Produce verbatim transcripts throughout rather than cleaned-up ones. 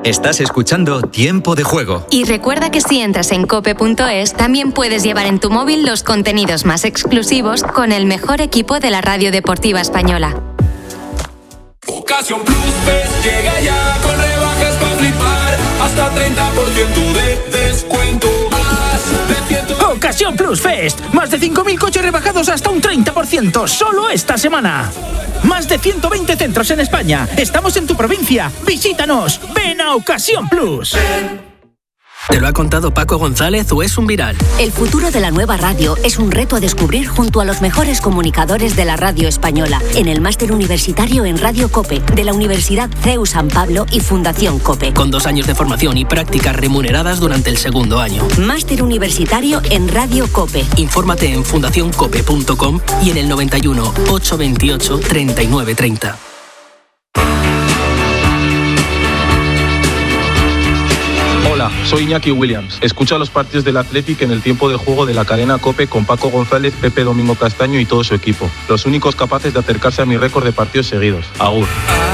Estás escuchando Tiempo de Juego. Y recuerda que si entras en cope punto es, también puedes llevar en tu móvil los contenidos más exclusivos con el mejor equipo de la radio deportiva española. Ocasión Plus Fest llega ya con rebajas para flipar, hasta treinta por ciento de descuento. Más de ciento... Ocasión Plus Fest, más de cinco mil coches rebajados hasta un treinta por ciento, solo esta semana. Más de ciento veinte centros en España. Estamos en tu provincia. Visítanos. Ven a Ocasión Plus. ¿Te lo ha contado Paco González o es un viral? El futuro de la nueva radio es un reto a descubrir junto a los mejores comunicadores de la radio española en el máster universitario en Radio COPE de la Universidad C E U San Pablo y Fundación COPE. Con dos años de formación y prácticas remuneradas durante el segundo año. Máster universitario en Radio COPE. Infórmate en fundación cope punto com y en el noventa y uno, ochocientos veintiocho, treinta y nueve treinta. Hola, soy Iñaki Williams. Escucha los partidos del Athletic en el tiempo de juego de la cadena COPE con Paco González, Pepe Domingo Castaño y todo su equipo. Los únicos capaces de acercarse a mi récord de partidos seguidos. Agur.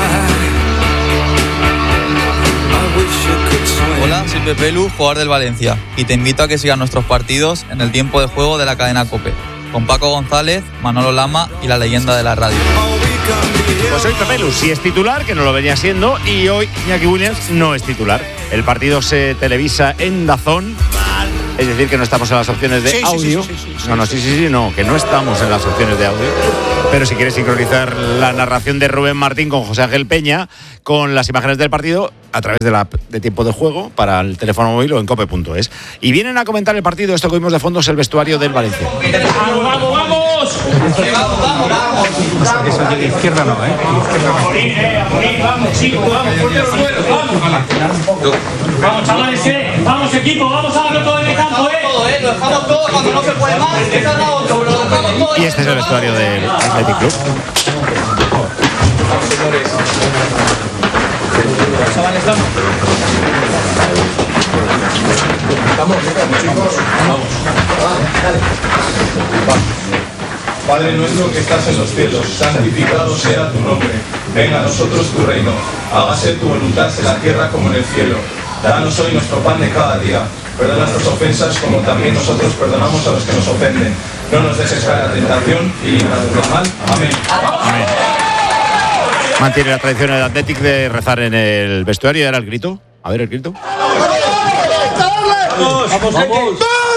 Hola, soy Pepe Lu, jugador del Valencia, y te invito a que sigas nuestros partidos en el tiempo de juego de la cadena COPE, con Paco González, Manolo Lama y la leyenda de la radio. Pues hoy Pepe Lu sí es titular, que no lo venía siendo, y hoy Iñaki Williams no es titular. El partido se televisa en DAZN, es decir, que no estamos en las opciones de sí, audio. Sí, sí, sí, sí, sí. No, no, sí, sí, sí, no, que no estamos en las opciones de audio. Pero si quieres sincronizar la narración de Rubén Martín con José Ángel Peña, con las imágenes del partido, a través de la app de tiempo de juego, para el teléfono móvil o en cope punto es. Y vienen a comentar el partido, esto que vimos de fondo es el vestuario del Valencia. ¡Vamos, vamos, vamos! ¡Vamos, vamos, vamos! Que eso de izquierda no, ¿eh? A morir, eh, a morir, vamos, chicos, vamos, fuerte los suelos, vamos. Vamos, chavales, eh, vamos, equipo, vamos a darlo todo en el campo, eh. Todo, eh, lo dejamos todo cuando no se puede más, que es la otra, lo dejamos todo. Y este es el vestuario del Athletic Club. Vamos, señores. Chavales, vamos. Vamos, chicos, vamos. Dale. Padre nuestro que estás en los cielos, santificado sea tu nombre. Venga a nosotros tu reino. Hágase tu voluntad en la tierra como en el cielo. Danos hoy nuestro pan de cada día. Perdona nuestras ofensas como también nosotros perdonamos a los que nos ofenden. No nos dejes caer a la tentación y líbranos del mal. Amén. Amén. Mantiene la tradición del Athletic de rezar en el vestuario. ¿Y ahora el grito? A ver el grito. ¡Vamos, vamos, vamos!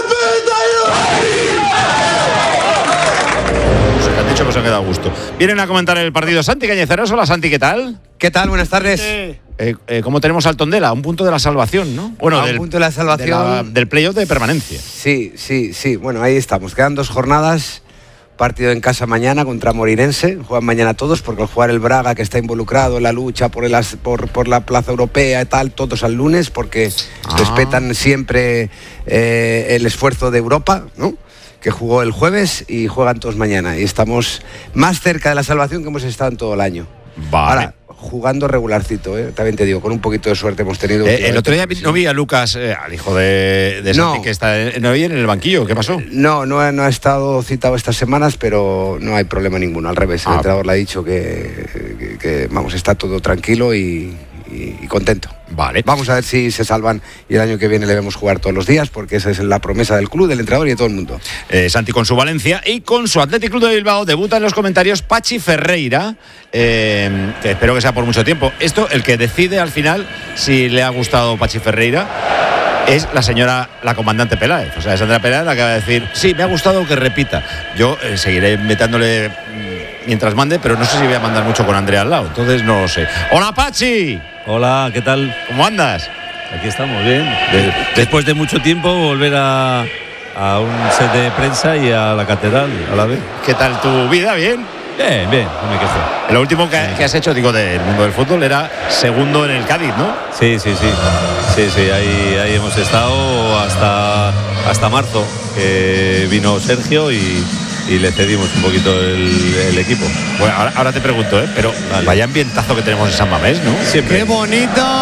Han dicho que se han quedado a gusto. Vienen a comentar el partido Santi Cañizares. Hola Santi, ¿qué tal? ¿Qué tal? Buenas tardes. Eh, eh, ¿Cómo tenemos al Tondela? Un punto de la salvación, ¿no? Bueno, a del, un punto de la salvación. De la, del playoff de permanencia. Sí, sí, sí. Bueno, ahí estamos. Quedan dos jornadas. Partido en casa mañana contra Moreirense. Juegan mañana todos porque al jugar el Braga, que está involucrado en la lucha por, el, por, por la plaza europea y tal, todos al lunes porque ah. respetan siempre eh, el esfuerzo de Europa, ¿no? Que jugó el jueves y juegan todos mañana. Y estamos más cerca de la salvación que hemos estado en todo el año. Vale. Ahora, jugando regularcito, ¿eh? También te digo, con un poquito de suerte hemos tenido. Eh, el otro día no vi a Lucas, eh, al hijo de, de Santi, no. que está en, no vi en el banquillo. ¿Qué pasó? No, no, no ha estado citado estas semanas, pero no hay problema ninguno. Al revés, el ah. entrenador le ha dicho que, que, que vamos, está todo tranquilo y, y, y contento. Vale. Vamos a ver si se salvan y el año que viene le vemos jugar todos los días, porque esa es la promesa del club, del entrenador y de todo el mundo. Eh, Santi con su Valencia y con su Athletic Club de Bilbao debuta en los comentarios Pachi Ferreira, eh, que espero que sea por mucho tiempo. Esto, el que decide al final si le ha gustado Pachi Ferreira es la señora, la comandante Peláez. O sea, es Andrea Peláez la que va a decir, sí, me ha gustado que repita. Yo eh, seguiré invitándole mientras mande, pero no sé si voy a mandar mucho con Andrea al lado, entonces no lo sé. ¡Hola, Pachi! Hola, ¿qué tal? ¿Cómo andas? Aquí estamos, bien. De, después de mucho tiempo volver a, a un set de prensa y a la catedral a la vez. ¿Qué tal tu vida? ¿Bien? Bien, bien, no me quejo. Lo último que, que has hecho, digo, del mundo del fútbol era segundo en el Cádiz, ¿no? Sí, sí, sí. Sí, sí, ahí, ahí hemos estado hasta, hasta marzo, que vino Sergio y... y le cedimos un poquito el, el equipo. Bueno, ahora, ahora te pregunto, ¿eh? Pero vale. Vaya ambientazo que tenemos en San Mamés, ¿no? Siempre. ¡Qué bonita!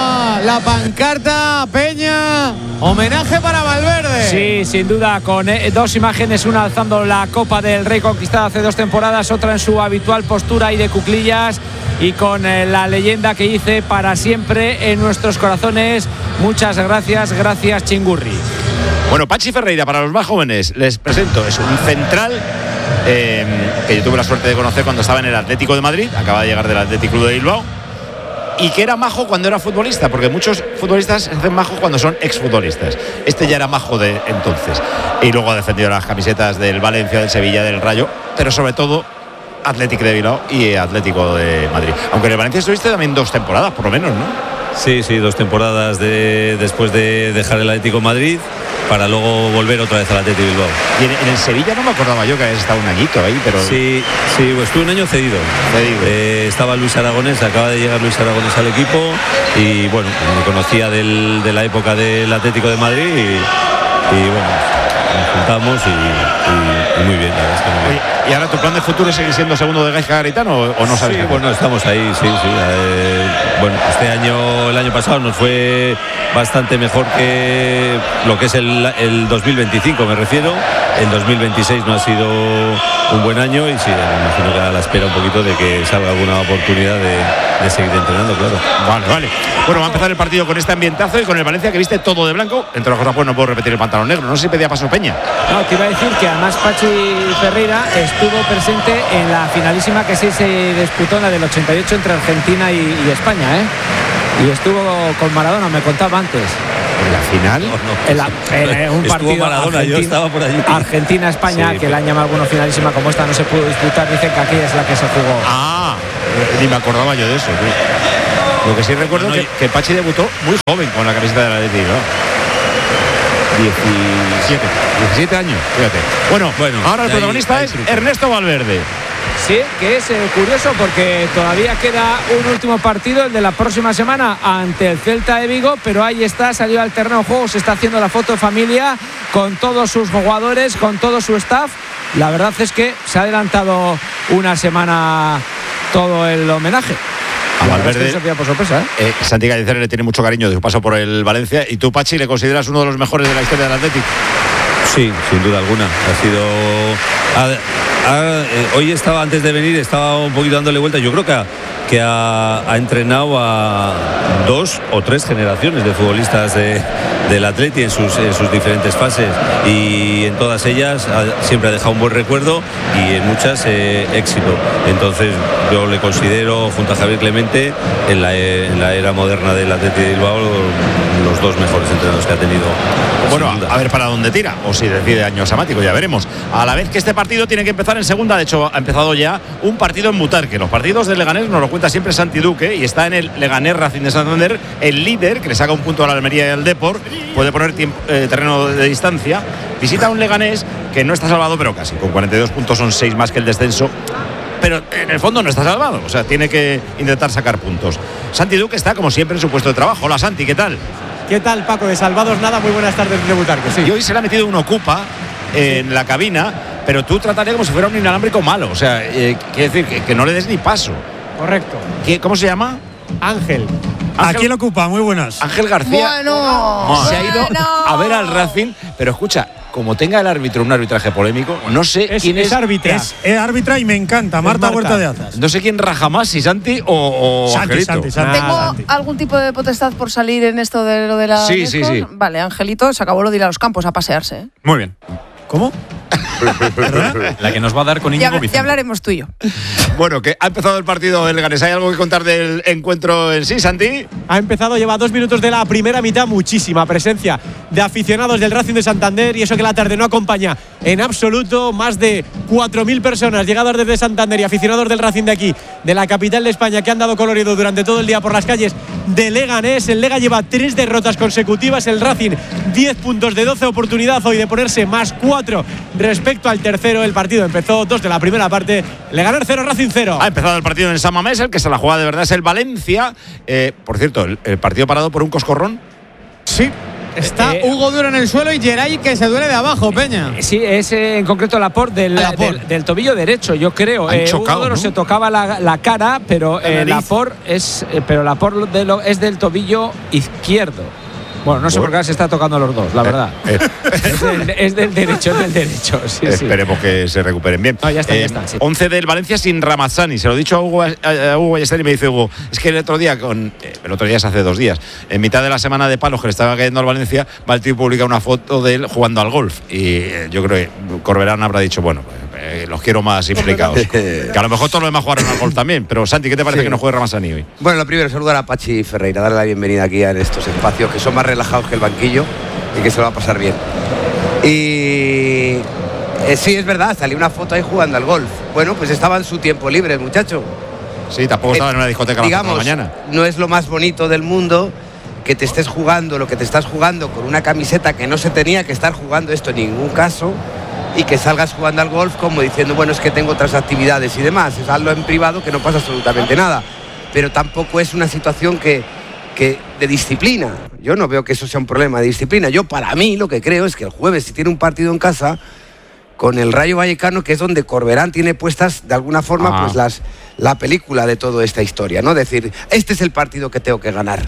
la pancarta, Peña. Homenaje para Valverde. Sí, sin duda, con eh, dos imágenes, una alzando la Copa del Rey conquistada hace dos temporadas, otra en su habitual postura y de cuclillas, y con eh, la leyenda que dice: para siempre en nuestros corazones. Muchas gracias, gracias Chingurri. Bueno, Pachi Ferreira, para los más jóvenes, les presento, es un central eh, que yo tuve la suerte de conocer cuando estaba en el Atlético de Madrid, acaba de llegar del Atlético Club de Bilbao, y que era majo cuando era futbolista, porque muchos futbolistas se hacen majos cuando son exfutbolistas. Este ya era majo de entonces, y luego ha defendido las camisetas del Valencia, del Sevilla, del Rayo, pero sobre todo Atlético de Bilbao y Atlético de Madrid. Aunque en el Valencia estuviste también dos temporadas, por lo menos, ¿no? Sí, sí, dos temporadas de, después de dejar el Atlético de Madrid para luego volver otra vez al Atlético de Bilbao. Y en, en el Sevilla no me acordaba yo que habías estado un añito ahí, pero... Sí, sí, pues estuve un año cedido. cedido. Eh, estaba Luis Aragonés, acaba de llegar Luis Aragonés al equipo y bueno, me conocía del, de la época del Atlético de Madrid y, y bueno, nos juntamos y, y, y muy bien, la verdad es que muy bien. Oye, ¿y ahora tu plan de futuro es seguir siendo segundo de Gaisca Garitano o, o no sabes? Sí, bueno, estamos ahí, sí, sí. Eh, bueno, este año, el año pasado nos fue bastante mejor que lo que es el, el dos mil veinticinco, me refiero. El dos mil veintiséis no ha sido un buen año y sí, me imagino que a la espera un poquito de que salga alguna oportunidad de, de seguir entrenando, claro. Vale, vale. Bueno, va a empezar el partido con este ambientazo y con el Valencia que viste todo de blanco. Entre las cosas, pues no puedo repetir el pantalón negro. No sé si pedía paso Peña. No, te iba a decir que además Pachi Ferreira estuvo presente en la finalísima que sí se disputó, en la del ochenta y ocho entre Argentina y, y España, ¿eh? Y estuvo con Maradona, me contaba antes. ¿En la final? No, no. En, la, en un Estuvo partido Maradona, Argentina, yo estaba por allí. Argentina-España, Sí, que le han llamado algunos finalísima como esta no se pudo disputar, dicen que aquí es la que se jugó. Ah, ni me acordaba yo de eso, tío. Lo que sí recuerdo es no, no, que, que Pachi debutó muy joven con la camiseta de la Atlético, ¿no? diecisiete, diecisiete años, fíjate. Bueno, bueno ahora el ahí, protagonista ahí, es ahí, Ernesto Valverde. Sí, que es eh, curioso porque todavía queda un último partido, el de la próxima semana ante el Celta de Vigo, pero ahí está, salió al terreno de juego, se está haciendo la foto de familia con todos sus jugadores, con todo su staff. La verdad es que se ha adelantado una semana todo el homenaje. A Valverde, es que por sorpresa, ¿eh? Eh, Santi Gallicer le tiene mucho cariño de su paso por el Valencia. ¿Y tú, Pachi, le consideras uno de los mejores de la historia del Atlético? Sí, sin duda alguna. Ha sido... Ha, ha, eh, hoy estaba, antes de venir, estaba un poquito dándole vuelta. Yo creo que ha, que ha, ha entrenado a dos o tres generaciones de futbolistas de, del Atleti en sus, en sus diferentes fases. Y en todas ellas ha, siempre ha dejado un buen recuerdo y en muchas eh, éxito. Entonces yo le considero, junto a Javier Clemente, en la, en la era moderna del Atleti de Bilbao, los dos mejores entrenadores que ha tenido. Bueno, a ver para dónde tira, o si decide año sabático, ya veremos. A la vez que este partido tiene que empezar en segunda, de hecho ha empezado ya un partido en Butarque. Los partidos del Leganés nos lo cuenta siempre Santi Duque y está en el Leganés Racing de Santander, el líder que le saca un punto a la Almería y al Depor, puede poner tiempo, eh, terreno de distancia. Visita a un Leganés que no está salvado, pero casi, con cuarenta y dos puntos son seis más que el descenso. Pero en el fondo no está salvado, o sea, tiene que intentar sacar puntos. Santi Duque está como siempre en su puesto de trabajo. Hola Santi, ¿qué tal? ¿Qué tal, Paco? De salvados nada, muy buenas tardes de Butarque. Sí. Y hoy se le ha metido un ocupa en sí. la cabina, pero tú tratarías como si fuera un inalámbrico malo. O sea, eh, quiere decir que, que no le des ni paso. Correcto. ¿Qué, ¿Cómo se llama? Ángel. Ángel. Aquí el ocupa, muy buenas. Ángel García. Bueno, se ha ido bueno. a ver al Racing, pero escucha, como tenga el árbitro un arbitraje polémico, no sé es, quién es. Es árbitra. Es, es árbitra y me encanta, Marta, Marta Huerta de Azas. No sé quién raja más, si Santi o, o Santi, Angelito. Santi, Santi. ¿Tengo Ah, Santi. algún tipo de potestad por salir en esto de lo de la Sí, sí, sí. Vale, Angelito, se acabó lo de ir a los campos a pasearse. ¿eh? Muy bien. ¿Cómo? La que nos va a dar con Íñigo Ya, Vicente. ya hablaremos tú y yo. Bueno, que ha empezado el partido del Leganés. ¿Hay algo que contar del encuentro en sí, Santi? Ha empezado, lleva dos minutos de la primera mitad, muchísima presencia de aficionados del Racing de Santander y eso que la tarde no acompaña en absoluto. Más de cuatro mil personas llegadas desde Santander y aficionados del Racing de aquí, de la capital de España, que han dado colorido durante todo el día por las calles de Leganés. El Lega lleva tres derrotas consecutivas, el Racing diez puntos de doce, oportunidad hoy de ponerse más cuatro respecto al tercero. El partido empezó dos de la primera parte, Leganés cero, Racing cero. Ha empezado el partido en San Mamés, el que se la juega de verdad es el Valencia. Eh, por cierto, el, el partido parado por un coscorrón. Sí, Está Eh, Hugo Duro en el suelo y Geray que se duele de abajo, Peña. Sí, es eh, en concreto Laporte del, Laporte. del, del tobillo derecho, yo creo. Han Eh, chocado, Hugo Duro ¿no? se tocaba la, la cara, pero La eh, nariz. Laporte es, eh, pero Laporte de lo, es del tobillo izquierdo. Bueno, no sé Bueno. por qué se está tocando los dos, la verdad. Eh, Es, del, es del derecho, es del derecho. Sí, sí. Esperemos que se recuperen bien. No, ya está, Eh, ya está, sí. once del Valencia sin Ramazani. Se lo he dicho a Hugo, a, a Hugo Ballester y me dice Hugo, es que el otro día, con eh, el otro día es hace dos días, en mitad de la semana de palos que le estaba cayendo al Valencia, va el tío publica una foto de él jugando al golf. Y eh, yo creo que Corberán habrá dicho, bueno, eh, los quiero más implicados. Que a lo mejor todos los demás jugaron al golf también. Pero Santi, ¿qué te parece Sí. que no juegue Ramazani hoy? Bueno, lo primero, saludar a Pachi Ferreira, darle la bienvenida aquí en estos espacios que son más relajados que el banquillo y que se lo va a pasar bien. Y eh, sí, es verdad, salió una foto ahí jugando al golf. Bueno, pues estaba en su tiempo libre el muchacho. Sí, tampoco estaba Eh, en una discoteca a las cuatro de digamos, la mañana. no es lo más bonito del mundo que te estés jugando lo que te estás jugando con una camiseta que no se tenía que estar jugando esto en ningún caso y que salgas jugando al golf como diciendo, bueno, es que tengo otras actividades y demás. Es algo en privado que no pasa absolutamente nada. Pero tampoco es una situación que, que de disciplina. Yo no veo que eso sea un problema de disciplina. Yo, para mí, lo que creo es que el jueves, si tiene un partido en casa con el Rayo Vallecano, que es donde Corberán tiene puestas de alguna forma Ah. pues las, la película de toda esta historia, ¿no? Decir, este es el partido que tengo que ganar.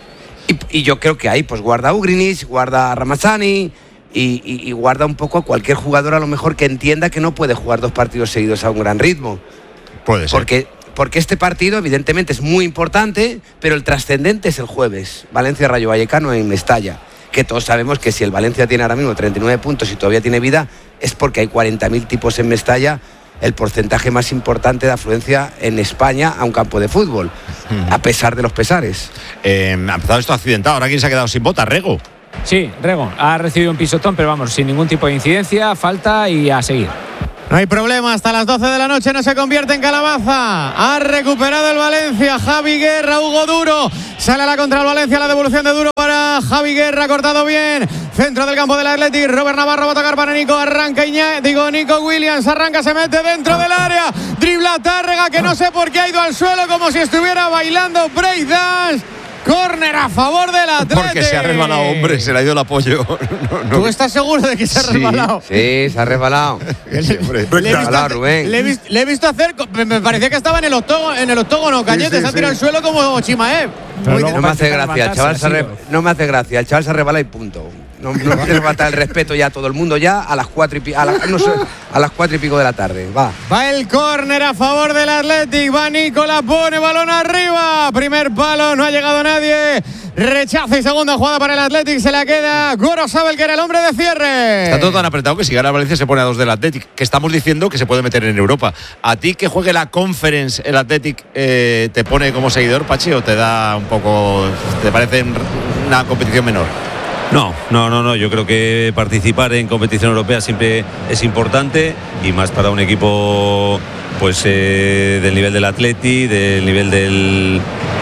Y, y yo creo que ahí pues guarda a Ugrinic, guarda a Ramazani y, y, y guarda un poco a cualquier jugador a lo mejor que entienda que no puede jugar dos partidos seguidos a un gran ritmo. Puede ser. Porque, porque este partido evidentemente es muy importante, pero el trascendente es el jueves. Valencia-Rayo Vallecano en Mestalla. Que todos sabemos que si el Valencia tiene ahora mismo treinta y nueve puntos y todavía tiene vida, es porque hay cuarenta mil tipos en Mestalla, el porcentaje más importante de afluencia en España a un campo de fútbol, a pesar de los pesares. Eh, ha empezado esto accidentado. Ahora quién se ha quedado sin bota, Rego. Sí, Rego ha recibido un pisotón, pero vamos, sin ningún tipo de incidencia, falta y a seguir. No hay problema, hasta las doce de la noche no se convierte en calabaza. Ha recuperado el Valencia, Javi Guerra, Hugo Duro. Sale a la contra el Valencia, la devolución de Duro para Javi Guerra, cortado bien. Centro del campo del Athletic, Robert Navarro va a tocar para Nico, arranca Iñá, digo Nico Williams, arranca, se mete dentro del área. Dribla Tárrega, que no sé por qué ha ido al suelo como si estuviera bailando breakdance. Córner a favor del Athletic. Porque se ha resbalado, hombre, se le ha ido el apoyo. No, no. ¿Tú estás seguro de que se ha Sí, resbalado? Sí, se ha resbalado. Sí, hombre. Le he, visto Resbalado, hacer, Rubén. le he vis- le he visto hacer, me me parecía que estaba en el octógono, en el octógono Cañete, sí, se ha sí. tirado al suelo como Chimaev. Pero Muy luego No me hace parece que gracia, el levantarse chaval se ha re- sido. no me hace gracia, el chaval se resbala y punto. No, no quiero matar el respeto ya a todo el mundo ya a las cuatro y pico, a, la- no sé, a las cuatro y pico de la tarde. Va. Va el córner a favor del Athletic, va Nicola, pone balón arriba, primer palo, no ha llegado nadie, rechaza y segunda jugada para el Athletic, se la queda Gorosabel, que era el hombre de cierre. Está todo tan apretado que si gana Valencia se pone a dos del Athletic, que estamos diciendo que se puede meter en Europa. ¿A ti que juegue la Conference el Athletic eh, te pone como seguidor, Pachi, o te da un poco, te parece una competición menor? No, no, no, no. Yo creo que participar en competición europea siempre es importante y más para un equipo pues eh, del nivel del Atleti, del nivel del,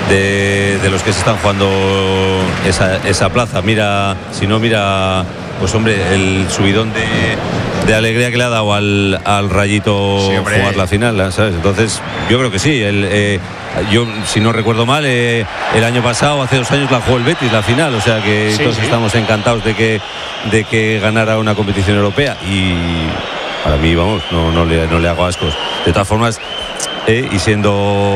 de, de los que se están jugando esa, esa plaza. Mira, si no, mira, pues hombre, el subidón de, de alegría que le ha dado al, al Rayito Sí, hombre. jugar la final, ¿sabes? Entonces, yo creo que sí. El, eh, yo, si no recuerdo mal, eh, el año pasado, hace dos años, la jugó el Betis, la final. O sea que Sí, todos sí. estamos encantados de que, de que ganara una competición europea. Y para mí, vamos, no, no, le, no le hago ascos. De todas formas, eh, y siendo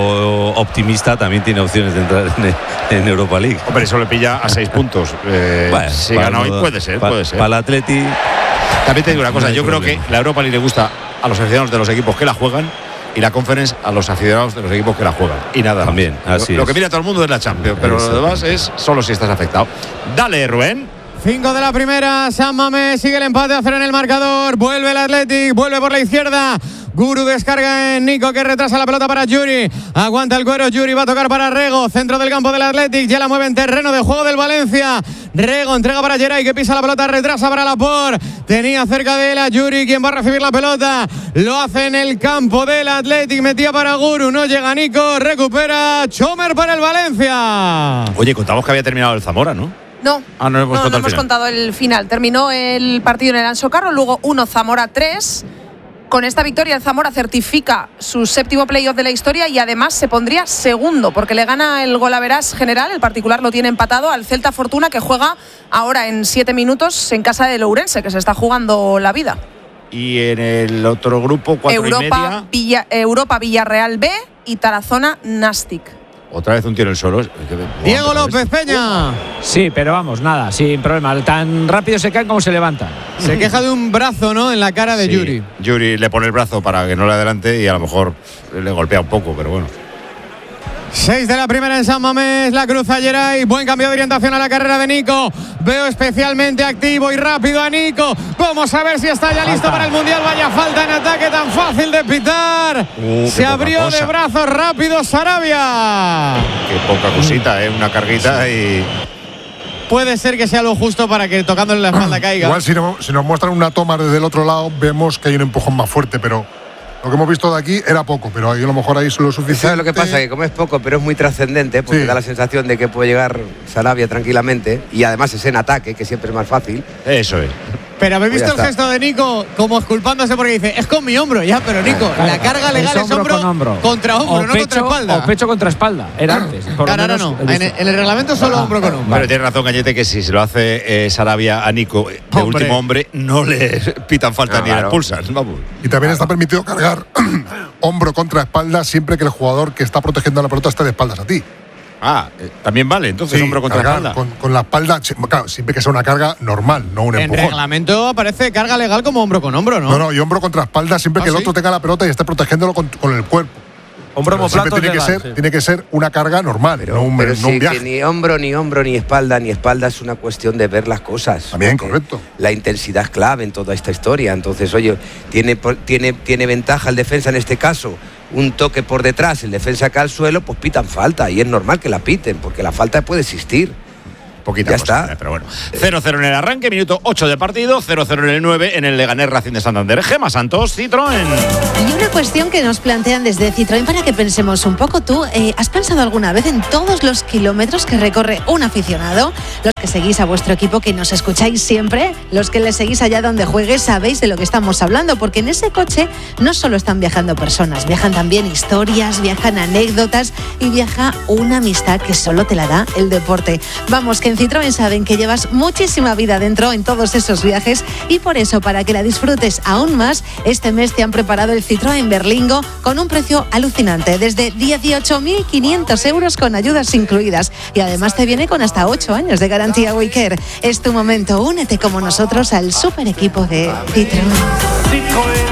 optimista, también tiene opciones de entrar en, en Europa League. Hombre, eso le pilla a seis puntos. Eh, Bueno, si para gana hoy no- puede ser, pa- puede ser. Para el Atleti. También te digo una cosa, no hay yo creo problema. que la Europa League le gusta a los aficionados de los equipos que la juegan y la Conference a los aficionados de los equipos que la juegan. Y nada más. También, así lo, lo es. que mira todo el mundo es la Champions, pero Exacto. lo demás es solo si estás afectado. Dale, Rubén. Cinco de la primera, San Mamés sigue el empate a cero en el marcador, vuelve el Athletic, vuelve por la izquierda. Guru descarga en Nico, que retrasa la pelota para Yuri. Aguanta el cuero, Yuri va a tocar para Rego. Centro del campo del Athletic, ya la mueve en terreno de juego del Valencia. Rego entrega para Geray, que pisa la pelota, retrasa para Laporte. Tenía cerca de él a Yuri, quien va a recibir la pelota. Lo hace en el campo del Athletic, metía para Guru, no llega Nico, recupera Chomer para el Valencia. Oye, contamos que había terminado el Zamora, ¿no? No, Ah, no hemos no, contado no el hemos final. contado el final. Terminó el partido en el Anso Carro, luego uno Zamora tres. Con esta victoria el Zamora certifica su séptimo playoff de la historia y además se pondría segundo porque le gana el golaverage general, el particular lo tiene empatado al Celta Fortuna, que juega ahora en siete minutos en casa del Ourense, que se está jugando la vida. Y en el otro grupo, cuatro Europa, y media. Villa, Europa Villarreal B y Tarazona Nastic. Otra vez un tiro en el suelo. Diego López Peña. Sí, pero vamos, nada, sin problema. Tan rápido se caen como se levantan. Se queja de un brazo, ¿no?, en la cara de Sí. Yuri. Yuri le pone el brazo para que no le adelante y a lo mejor le golpea un poco, pero bueno. seis de la primera en San Mamés, la cruza Geray, buen cambio de orientación a la carrera de Nico. Veo especialmente activo y rápido a Nico. Vamos a ver si está ya listo para el Mundial. Vaya falta en ataque tan fácil de pitar. Uh, Se abrió de brazos rápido Sarabia. Qué poca cosita, ¿eh? Una carguita y... Puede ser que sea lo justo para que tocándole la espalda caiga. Igual si, no, si nos muestran una toma desde el otro lado, vemos que hay un empujón más fuerte, pero... Lo que hemos visto de aquí era poco, pero ahí a lo mejor ahí es lo suficiente. ¿Sabes lo que pasa? Que como es poco, pero es muy trascendente, porque Sí. da la sensación de que puede llegar Sarabia tranquilamente, y además es en ataque, que siempre es más fácil. Eso es. Pero habéis Pues ya visto el está. gesto de Nico como esculpándose porque dice, es con mi hombro. Ya, pero Nico, Claro, la carga legal es hombro, con hombro. contra hombro, O no pecho, contra espalda. O pecho contra espalda. Era antes. Por lo Claro, ahora menos no. he En el, visto. en el reglamento solo Ah, hombro con hombro. Pero tiene razón, Cañete, que si se lo hace eh, Sarabia a Nico de Hombre. último hombre, no le pitan falta No, ni le claro. expulsan. Vamos. Y también está permitido cargar hombro contra espalda siempre que el jugador que está protegiendo la pelota esté de espaldas a ti. Ah, eh, también vale, entonces Sí, hombro contra cargar espalda. Con, con la espalda, sí, claro, siempre que sea una carga normal, no un En empujón. reglamento aparece carga legal como hombro con hombro, ¿no? No, no, y hombro contra espalda siempre ¿Ah, que el sí? otro tenga la pelota y esté protegiéndolo con, con el cuerpo. Hombro Pero siempre homoplato tiene que legal, ser, sí. tiene que ser una carga normal, no un, Pero no sí, un que viaje. ni hombro, ni hombro, ni espalda, ni espalda es una cuestión de ver las cosas. También, Porque correcto. La intensidad es clave en toda esta historia. Entonces, oye, tiene, tiene, tiene ventaja el defensa en este caso. Un toque por detrás, el defensa cae al suelo, pues pitan falta. Y es normal que la piten, porque la falta puede existir. Poquita Ya cosa, está. eh, pero bueno. cero cero en el arranque, minuto ocho del partido, cero cero en el nueve en el Leganés Racing de Santander. Gemma Santos, Citroën. Y una cuestión que nos plantean desde Citroën para que pensemos un poco. ¿Tú eh, has pensado alguna vez en todos los kilómetros que recorre un aficionado? Los que seguís a vuestro equipo, que nos escucháis siempre, los que le seguís allá donde juegue, sabéis de lo que estamos hablando, porque en ese coche no solo están viajando personas, viajan también historias, viajan anécdotas y viaja una amistad que solo te la da el deporte. Vamos, que en Citroën saben que llevas muchísima vida dentro en todos esos viajes y por eso, para que la disfrutes aún más, este mes te han preparado el Citroën Berlingo con un precio alucinante, desde dieciocho mil quinientos euros con ayudas incluidas, y además te viene con hasta ocho años de garantía Waycare. Es tu momento, únete como nosotros al super equipo de Citroën.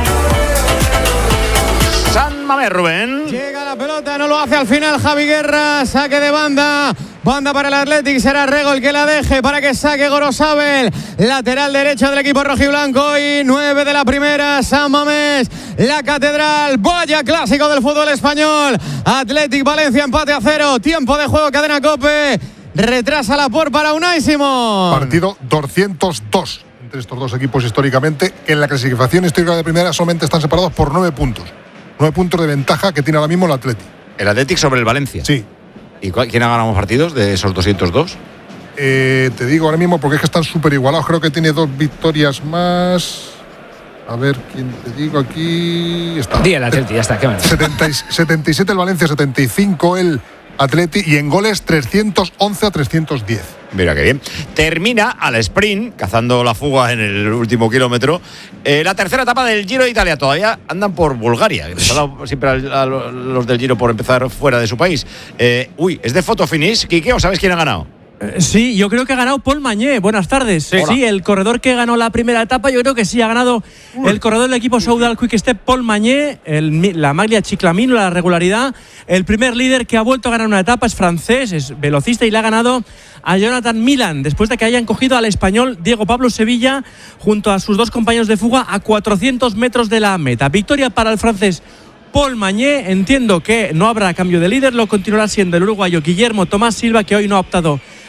San Mamés, Rubén. Llega la pelota, no lo hace al final Javi Guerra, saque de banda, banda para el Athletic, será Rego el que la deje para que saque Gorosabel, lateral derecho del equipo rojiblanco, y nueve de la primera, San Mamés, la Catedral, vaya clásico del fútbol español, Athletic Valencia, empate a cero, tiempo de juego, cadena COPE, retrasa la por para Unai Simón. Partido doscientos dos entre estos dos equipos históricamente, que en la clasificación histórica de primera solamente están separados por nueve puntos. Nueve puntos de ventaja que tiene ahora mismo el Athletic. El Athletic sobre el Valencia. Sí. ¿Y cuál- quién ha ganado más partidos de esos doscientos dos? Eh, te digo ahora mismo porque es que están súper igualados. Creo que tiene dos victorias más. A ver, ¿quién te digo aquí? Está. Di el Atleti, ya está, qué bueno. setenta y- setenta y siete el Valencia, setenta y cinco el Atleti, y en goles trescientos once a trescientos diez. Mira qué bien. Termina al sprint, cazando la fuga en el último kilómetro, eh, la tercera etapa del Giro de Italia. Todavía andan por Bulgaria, que les ha dado siempre a, a los del Giro por empezar fuera de su país. Eh, uy, ¿es de photo finish, Quique, o sabes quién ha ganado? Eh, Sí, yo creo que ha ganado Paul Mañé. Buenas tardes. Sí. Sí, el corredor que ganó la primera etapa, yo creo que sí ha ganado el corredor del equipo Soudal Quick Step, Paul Mañé, el, mi- la maglia Chiclamino, la regularidad. El primer líder que ha vuelto a ganar una etapa es francés, es velocista y le ha ganado a Jonathan Milan, después de que hayan cogido al español Diego Pablo Sevilla junto a sus dos compañeros de fuga a cuatrocientos metros de la meta. Victoria para el francés Paul Mañé. Entiendo que no habrá cambio de líder, lo continuará siendo el uruguayo Guillermo Tomás Silva, que hoy no ha optado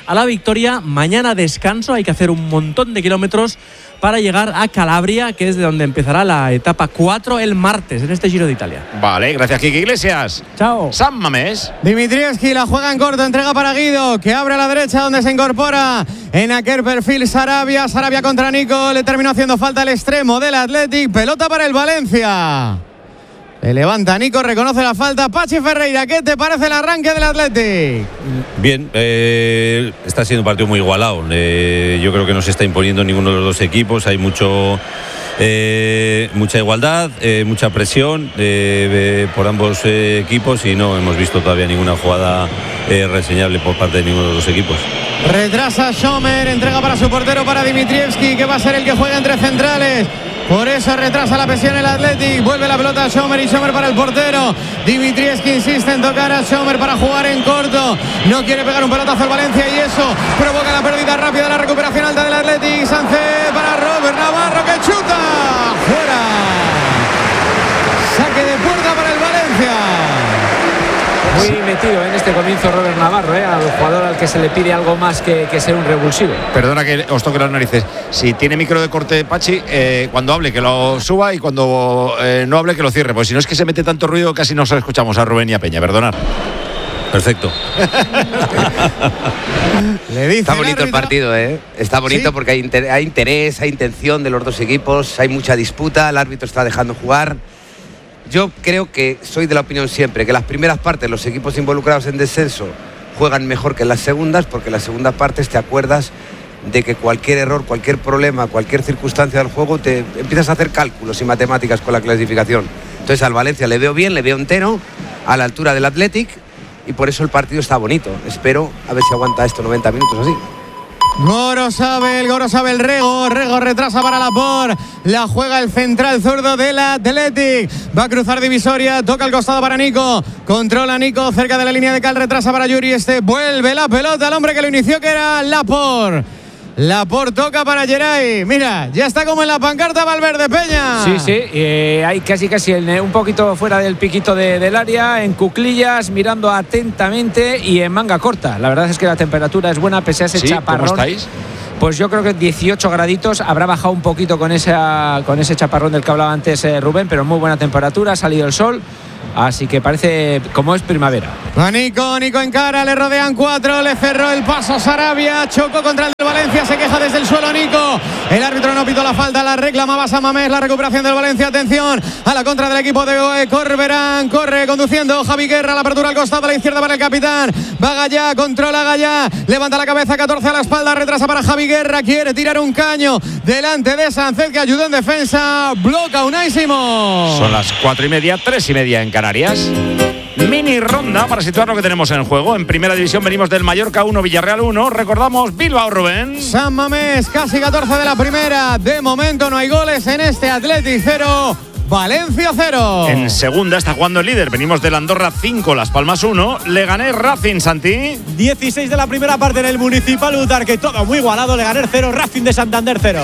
a la victoria. Mañana descanso, hay que hacer un montón de kilómetros para llegar a Calabria, que es de donde empezará la etapa cuatro el martes en este Giro de Italia. Vale, gracias, Kiki Iglesias. Chao. San Mamés. Dimitrievski la juega en corto, entrega para Guido, que abre a la derecha donde se incorpora en aquel perfil Sarabia. Sarabia contra Nico, le terminó haciendo falta el extremo del Athletic. Pelota para el Valencia. Se levanta Nico, reconoce la falta. Pachi Ferreira, ¿qué te parece el arranque del Athletic? Bien, eh, está siendo un partido muy igualado. Eh, yo creo que no se está imponiendo ninguno de los dos equipos. Hay mucho, eh, mucha igualdad, eh, mucha presión eh, eh, por ambos eh, equipos y no hemos visto todavía ninguna jugada eh, reseñable por parte de ninguno de los dos equipos. Retrasa Schomer, entrega para su portero, para Dimitrievski, que va a ser el que juega entre centrales. Por eso retrasa la presión el Athletic. Vuelve la pelota a Schomer y Schomer para el portero. Dimitrievski insiste en tocar a Schomer para jugar en corto. No quiere pegar un pelotazo al Valencia y eso provoca la pérdida rápida de la recuperación alta del Athletic. Sánchez para Robert Navarro, que chuta. Fuera. Saque de puerta para el Valencia. Muy metido en este comienzo Robert Navarro, ¿eh? Al jugador al que se le pide algo más que, que ser un revulsivo. Perdona que os toque las narices. Si tiene micro de corte Pachi, eh, cuando hable que lo suba y cuando eh, no hable que lo cierre. Pues si no es que se mete tanto ruido, casi no os escuchamos a Rubén y a Peña. Perdonad. Perfecto. Le dice Está bonito el, el partido, ¿eh? Está bonito, ¿sí? Porque hay, inter hay interés, hay intención de los dos equipos, hay mucha disputa, el árbitro está dejando jugar. Yo creo que soy de la opinión siempre que las primeras partes, los equipos involucrados en descenso juegan mejor que en las segundas, porque en las segundas partes te acuerdas de que cualquier error, cualquier problema, cualquier circunstancia del juego, te empiezas a hacer cálculos y matemáticas con la clasificación. Entonces al Valencia le veo bien, le veo entero, a la altura del Athletic, y por eso el partido está bonito. Espero a ver si aguanta esto noventa minutos así. Gorosabel, Gorosabel Rego, Rego retrasa para Laporte, la juega el central zurdo del Athletic, va a cruzar divisoria, toca el costado para Nico, controla Nico cerca de la línea de cal, retrasa para Yuri, este vuelve la pelota al hombre que lo inició, que era Laporte. Laporte toca para Geray. Mira, ya está como en la pancarta Valverde, Peña. Sí, sí, eh, hay casi casi el, un poquito fuera del piquito de, del área, en cuclillas, mirando atentamente y en manga corta. La verdad es que la temperatura es buena pese a ese sí, chaparrón. ¿Cómo estáis? Pues yo creo que dieciocho graditos, habrá bajado un poquito con, esa, con ese chaparrón del que hablaba antes eh, Rubén, pero muy buena temperatura, ha salido el sol. Así que parece como es primavera. A Nico, Nico en cara, le rodean cuatro, le cerró el paso Sarabia, chocó contra el del Valencia, se queja desde el suelo Nico. El árbitro no pitó la falta, la reclamaba San Mamés, la recuperación del Valencia. Atención a la contra del equipo de Corberán, corre conduciendo Javi Guerra, la apertura al costado a la izquierda para el capitán. Va Gallá, controla Gallá, levanta la cabeza, catorce a la espalda, retrasa para Javi Guerra, quiere tirar un caño delante de Sánchez, que ayudó en defensa, bloca Unai Simón. Son las cuatro y media, tres y media en Canarias. Mini ronda para situar lo que tenemos en juego. En primera división venimos del Mallorca uno, Villarreal uno. Recordamos Bilbao, Rubén. San Mamés, casi catorce de la primera. De momento no hay goles en este Athletic cero, Valencia cero. En segunda está jugando el líder. Venimos del Andorra cinco, Las Palmas uno. Leganés Racing, Santi. dieciséis de la primera parte en el Municipal Utarque. Todo muy igualado. Leganés cero, Racing de Santander cero.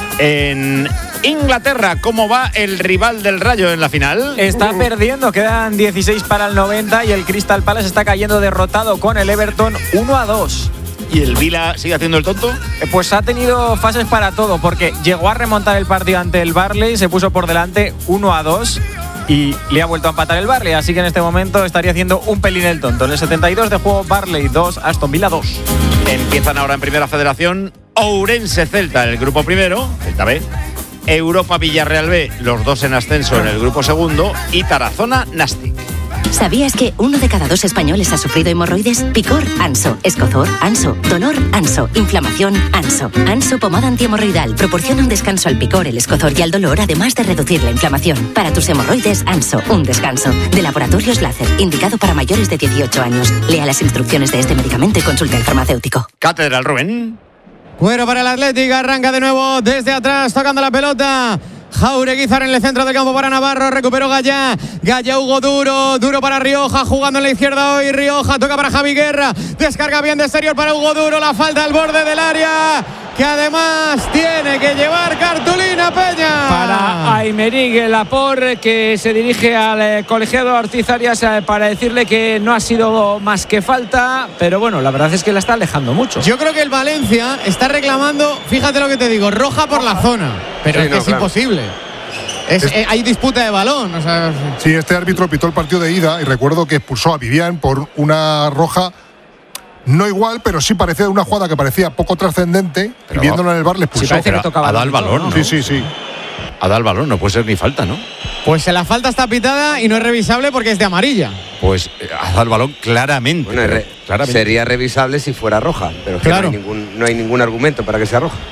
En Inglaterra, ¿cómo va el rival del Rayo en la final? Está perdiendo, quedan dieciséis para el noventa y el Crystal Palace está cayendo derrotado con el Everton uno a dos. ¿Y el Vila sigue haciendo el tonto? Pues ha tenido fases para todo, porque llegó a remontar el partido ante el Burnley, se puso por delante uno a dos y le ha vuelto a empatar el Burnley, así que en este momento estaría haciendo un pelín el tonto. En el setenta y dos de juego, Burnley dos, Aston Villa dos. Empiezan ahora en Primera Federación Ourense Celta, el grupo primero, Celta B. Europa Villarreal B, los dos en ascenso en el grupo segundo, y Tarazona Nastic. ¿Sabías que uno de cada dos españoles ha sufrido hemorroides? Picor, Anso. Escozor, Anso. Dolor, Anso. Inflamación, Anso. Anso pomada antihemorroidal proporciona un descanso al picor, el escozor y al dolor, además de reducir la inflamación. Para tus hemorroides, Anso, un descanso. De Laboratorios Láser, indicado para mayores de dieciocho años. Lea las instrucciones de este medicamento y consulte al farmacéutico. Catedral, Rubén. Cuero para el Athletic, arranca de nuevo desde atrás, tocando la pelota. Jaureguizar en el centro del campo para Navarro, recuperó Gallá, Gallá Hugo Duro, Duro para Rioja, jugando en la izquierda hoy, Rioja, toca para Javi Guerra, descarga bien de exterior para Hugo Duro, la falta al borde del área, que además tiene que llevar cartulina, Peña. Para Aymeric Laporte, que se dirige al eh, colegiado Ortiz Arias eh, para decirle que no ha sido más que falta, pero bueno, la verdad es que la está alejando mucho. Yo creo que el Valencia está reclamando, fíjate lo que te digo, roja por la zona, pero Sí, es que no, es claro. imposible. Es, Es- eh, hay disputa de balón, o sea, Sí, este árbitro pitó el partido de ida y recuerdo que expulsó a Vivian por una roja no igual, pero sí parecía una jugada que parecía poco trascendente y viéndolo en el bar le expulsó. parece que Pero tocaba ha dado el balón, ¿no? Sí, sí, sí. Ha dado el balón, no puede ser ni falta, ¿no? pues la falta está pitada y no es revisable porque es de amarilla. Pues eh, ha dado el balón claramente. Bueno, pero re- claramente. sería revisable si fuera roja, pero es que Claro. no, hay ningún, no hay ningún argumento para que sea roja.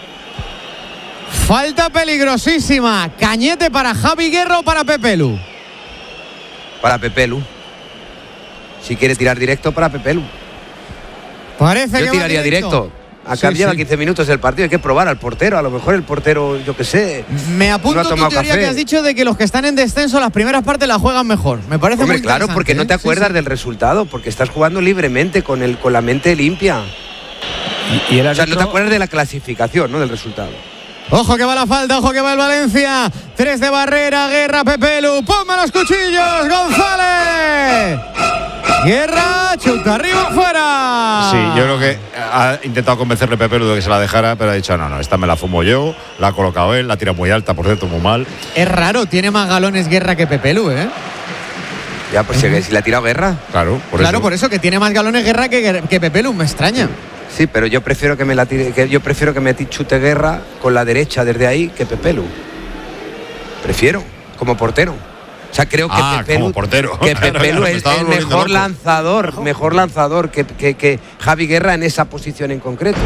Falta peligrosísima. Cañete para Javi Guerra o para Pepelu. Para Pepelu. Si quiere tirar directo, para Pepelu. Parece que Yo va tiraría directo. Acá Sí, lleva sí. quince minutos del partido, hay que probar al portero. A lo mejor el portero, yo qué sé. Me apunto no ha a tu tomado teoría café. que has dicho de que los que están en descenso las primeras partes las juegan mejor. Me parece Hombre, muy claro, interesante, porque no te ¿eh? Sí, acuerdas sí. del resultado, porque estás jugando libremente con el con la mente limpia. Y, y el O sea, no árbitro- te acuerdas de la clasificación, no del resultado. Ojo que va la falta, ojo que va el Valencia. Tres de Barrera, Guerra, Pepelu. ¡Ponme los cuchillos, González! Guerra, chuta arriba, fuera. Sí, yo creo que ha intentado convencerle Pepe de que se la dejara, pero ha dicho, no, no, esta me la fumo yo, la ha colocado él, la tira muy alta, por cierto, muy mal. Es raro, tiene más galones Guerra que Pepelu, ¿eh? Ya, pues si, si le ha tirado Guerra. Claro, por claro, eso. por eso que tiene más galones Guerra que, que Pepelu, me extraña. Sí, pero yo prefiero que me la tire, que yo prefiero que me ti- chute Guerra con la derecha desde ahí que Pepelu. Prefiero, como portero. O sea, creo que Ah, Pepelu, como portero. que Claro, Pepelu claro, me es estaba el volviendo mejor loco. lanzador, mejor lanzador que, que, que Javi Guerra en esa posición en concreto.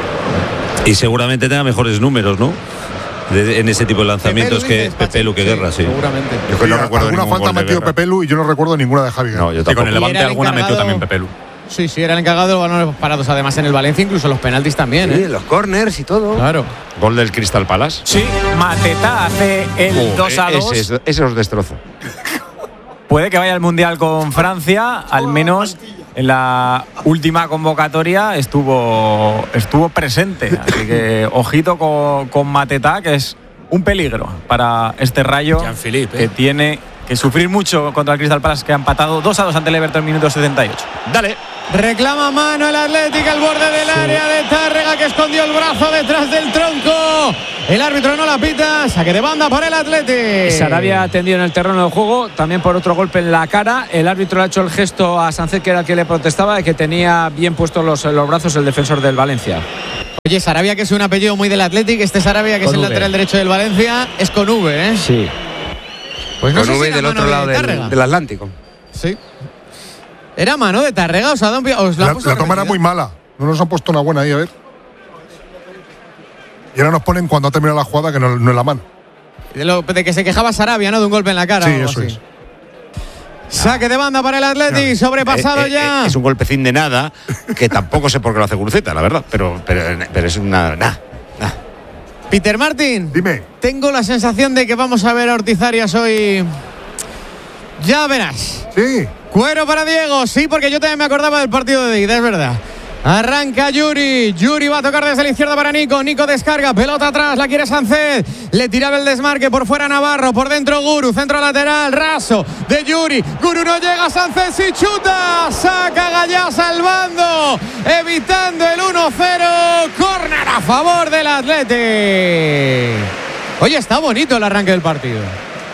Y seguramente tenga mejores números, ¿no? De- en ese tipo de lanzamientos Pepelu que dices, Pachi. Pepe que Sí, Guerra, sí. Seguramente. Yo que no Sí, recuerdo alguna ningún falta gol ha de metido Guerra. Pepelu y yo no recuerdo ninguna de Javi Guerra. No, yo Sí, con tampoco. el Y era Levante el alguna metió encargado- también Pepelu. Sí, sí, era el encargado de los balones parados, además en el Valencia, incluso los penaltis también, Sí, ¿eh? los corners y todo. Claro. Gol del Crystal Palace. Sí, Mateta hace el Oh, dos a dos. Ese, ese os destrozo. Puede que vaya al Mundial con Francia, al menos en la última convocatoria estuvo, estuvo presente. Así que ojito con, con Mateta, que es un peligro para este Rayo Jean-Philippe, que ¿eh? tiene que sufrir mucho contra el Crystal Palace, que ha empatado dos a dos ante el Everton en minuto setenta y ocho. Dale. Reclama mano el Atlético al borde del área de Tárrega, que escondió el brazo detrás del tronco. El árbitro no la pita, saque de banda para el Atlético. Sarabia atendido en el terreno de juego, también por otro golpe en la cara. El árbitro le ha hecho el gesto a Sánchez, que era el que le protestaba, de que tenía bien puestos los, los brazos el defensor del Valencia. Oye, Sarabia, que es un apellido muy del Atlético, este Sarabia, que Con es el V. lateral derecho del Valencia, es con V, ¿eh? Sí. Pues no Con sé si V era del mano otro de lado Tárrega. del, del Atlántico. Sí. ¿Era mano de Tárrega? ¿Os, ha dado un pi- os la, La, han puesto la toma era repetida? muy mala. No nos han puesto una buena ahí, a ver. Y ahora nos ponen cuando ha terminado la jugada que no, no es la mano. De, lo- de que se quejaba Sarabia, ¿no? De un golpe en la cara. Sí, o algo eso así. es. Saque de banda para el Atlético, sobrepasado Eh, eh, ya. eh, es un golpecín de nada, que tampoco sé por qué lo hace Guruceta, la verdad. Pero, pero, pero es una. Nah, nah. Peter Martin. Dime. Tengo la sensación de que vamos a ver a Ortiz Arias hoy. Ya verás. Sí. Cuero para Diego, sí, porque yo también me acordaba del partido de ida, es verdad. Arranca Yuri, Yuri va a tocar desde la izquierda para Nico, Nico descarga, pelota atrás, la quiere Sánchez, le tiraba el desmarque, por fuera Navarro, por dentro Guru, centro lateral, raso de Yuri, Guru no llega, Sánchez y chuta, saca Gallá salvando, evitando el uno cero, córner a favor del Athletic. Oye, está bonito el arranque del partido.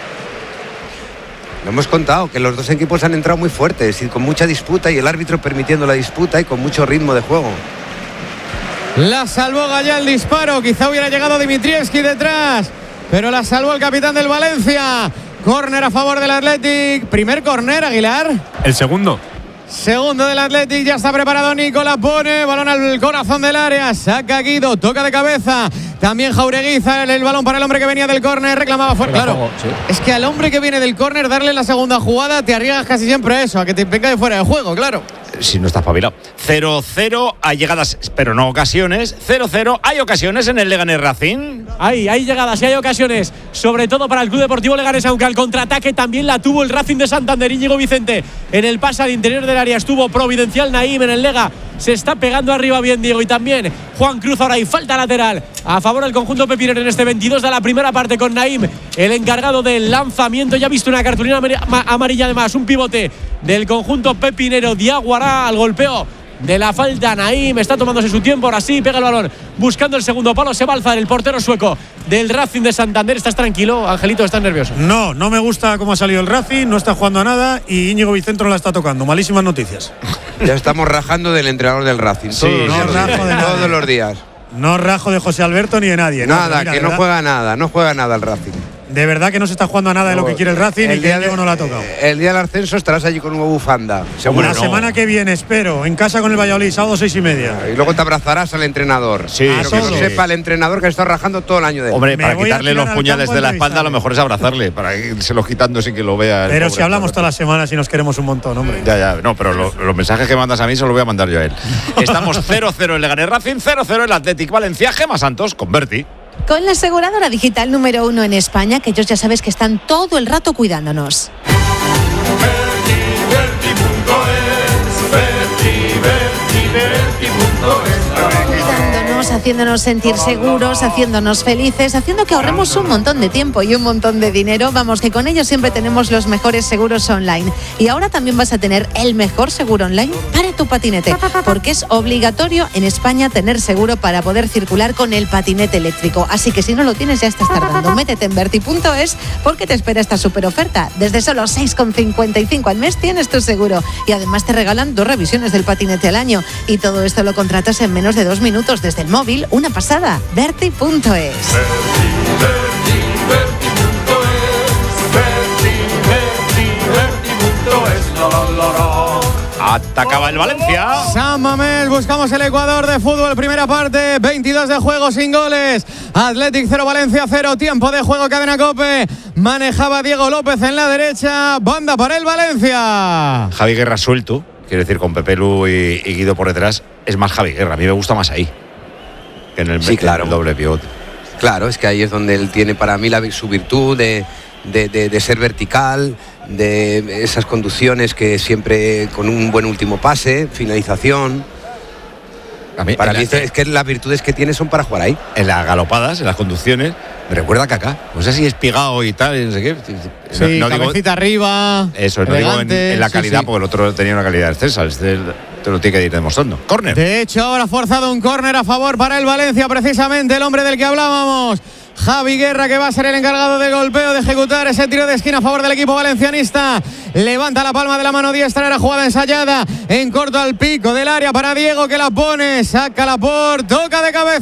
Lo hemos contado, que los dos equipos han entrado muy fuertes y con mucha disputa y el árbitro permitiendo la disputa y con mucho ritmo de juego. La salvó Gallá el disparo, quizá hubiera llegado Dimitrievski detrás, pero la salvó el capitán del Valencia. Córner a favor del Athletic, primer córner, Aguilar. El segundo. Segundo del Athletic, ya está preparado Nico, la pone, balón al corazón del área, saca Guido, toca de cabeza, también Jaureguiza, el, el balón para el hombre que venía del córner, reclamaba fuera, claro, juego, sí. es que al hombre que viene del córner darle la segunda jugada, te arriesgas casi siempre a eso, a que te venga de fuera de juego, claro. Si no está espabilado. cero cero, hay llegadas, pero no ocasiones. cero cero, hay ocasiones en el Leganés Racing. Hay, hay llegadas y hay ocasiones, sobre todo para el Club Deportivo Leganés, aunque al contraataque también la tuvo el Racing de Santander. Íñigo Vicente en el pase al interior del área, estuvo providencial Naim en el Lega Se está pegando arriba bien Diego y también Juan Cruz. Ahora hay falta lateral a favor del conjunto pepinero en este veintidós de la primera parte con Naim, el encargado del lanzamiento. Ya ha visto una cartulina amarilla además, un pivote del conjunto pepinero. Diaguará al golpeo de la falta. Naim está tomándose su tiempo. Ahora sí, pega el balón buscando el segundo palo. Se va a alzar el portero sueco del Racing de Santander. ¿Estás tranquilo, Angelito? ¿Estás nervioso? No, no me gusta cómo ha salido el Racing. No está jugando a nada y Íñigo Vicentro no la está tocando. Malísimas noticias. Ya estamos rajando del entrenador del Racing. Sí, todos, no los, rajo días, de nadie. todos los días. No rajo de José Alberto ni de nadie. Nada, no, mira, que no ¿verdad? juega nada. No juega nada el Racing. De verdad que no se está jugando a nada de lo que quiere el Racing el y que Íñigo no la ha tocado. El día del ascenso estarás allí con una bufanda. La no. semana que viene, espero, en casa con el Valladolid, sábado seis y media. Y luego te abrazarás al entrenador. Sí, pero que no sepa el entrenador que está rajando todo el año de él. Hombre, para quitarle los puñales de la espalda, a lo mejor es abrazarle, para irse los quitando sin que lo vea. Pero si hablamos todas las semanas y nos queremos un montón, hombre. Ya, ya, no, pero lo, los mensajes que mandas a mí se los voy a mandar yo a él. Estamos cero cero en Leganés Racing, cero cero en Athletic Valencia, Gemma Santos con Berti. Con la aseguradora digital número uno en España, que ellos ya sabes que están todo el rato cuidándonos. Cuidándonos, haciéndonos sentir seguros, haciéndonos felices, haciendo que ahorremos un montón de tiempo y un montón de dinero. Vamos, que con ellos siempre tenemos los mejores seguros online. Y ahora también vas a tener el mejor seguro online para tu patinete, porque es obligatorio en España tener seguro para poder circular con el patinete eléctrico. Así que si no lo tienes, ya estás tardando. Métete en Berti punto es porque te espera esta super oferta. Desde solo seis con cincuenta y cinco al mes tienes tu seguro. Y además te regalan dos revisiones del patinete al año. Y todo esto lo contratas en menos de dos minutos desde el móvil. Una pasada. Berti punto es. Atacaba el Valencia. San Mamés, buscamos el Ecuador de fútbol. Primera parte, veintidós de juego sin goles. Athletic cero, Valencia cero. Tiempo de juego, cadena COPE. Manejaba Diego López en la derecha. Banda para el Valencia. Javi Guerra suelto, quiere decir con Pepe Lu y, y Guido por detrás. Es más Javi Guerra. A mí me gusta más ahí que en el, sí, claro. en el doble pivote. Claro, es que ahí es donde él tiene para mí la, su virtud de, de, de, de ser vertical, de esas conducciones que siempre con un buen último pase, finalización. A mí, para mí la, es que las virtudes que tiene son para jugar ahí. En las galopadas, en las conducciones, me recuerda a Kaká. No sé si es pigado y tal, no sé qué. Sí, no, no cabecita digo, arriba. Eso, no digo en, en la calidad, sí, sí. Porque el otro tenía una calidad excelsa. Este te lo tiene que ir demostrando. Córner. De hecho, ahora ha forzado un córner a favor para el Valencia, precisamente el hombre del que hablábamos. Javi Guerra, que va a ser el encargado de golpeo, de ejecutar ese tiro de esquina a favor del equipo valencianista. Levanta la palma de la mano diestra, era jugada ensayada en corto al pico del área para Diego, que la pone, saca la por, toca de cabeza.